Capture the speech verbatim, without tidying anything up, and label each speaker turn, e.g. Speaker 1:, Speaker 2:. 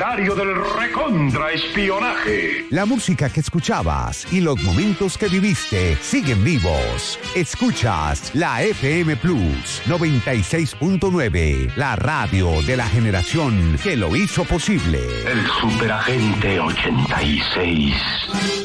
Speaker 1: escenario del recontraespionaje.
Speaker 2: La música que escuchabas y los momentos que viviste siguen vivos. Escuchas la F M Plus noventa y seis punto nueve, la radio de la generación que lo hizo posible.
Speaker 1: El Superagente ochenta y seis.